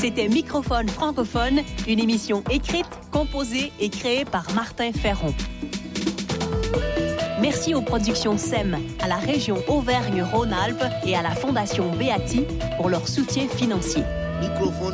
C'était Microphone francophone, une émission écrite, composée et créée par Martin Ferron. Merci aux productions SEM, à la région Auvergne-Rhône-Alpes et à la Fondation Beati pour leur soutien financier. Microphone